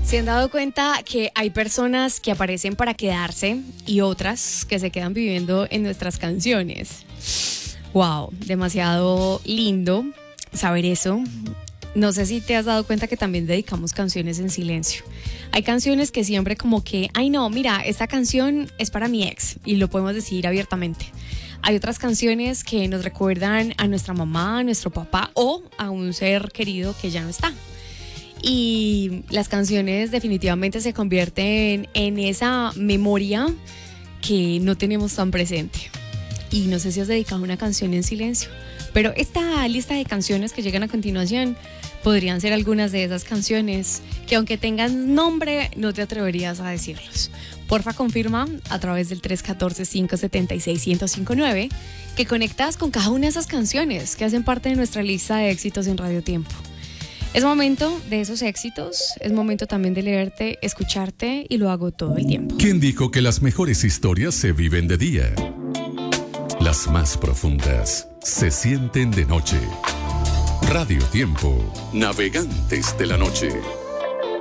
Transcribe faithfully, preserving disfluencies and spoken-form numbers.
¿Se han dado cuenta que hay personas que aparecen para quedarse y otras que se quedan viviendo en nuestras canciones? Wow, demasiado lindo saber eso. No sé si te has dado cuenta que también dedicamos canciones en silencio. Hay canciones que siempre como que, ay no, mira, esta canción es para mi ex y lo podemos decir abiertamente. Hay otras canciones que nos recuerdan a nuestra mamá, a nuestro papá o a un ser querido que ya no está. Y las canciones definitivamente se convierten en esa memoria que no tenemos tan presente. Y no sé si has dedicado una canción en silencio, pero esta lista de canciones que llegan a continuación podrían ser algunas de esas canciones que, aunque tengan nombre, no te atreverías a decirlos. Porfa, confirma a través del tres uno cuatro, cinco siete seis, uno cero cinco nueve que conectas con cada una de esas canciones que hacen parte de nuestra lista de éxitos en Radio Tiempo. Es momento de esos éxitos, es momento también de leerte, escucharte, y lo hago todo el tiempo. ¿Quién dijo que las mejores historias se viven de día? Las más profundas se sienten de noche. Radio Tiempo, navegantes de la noche.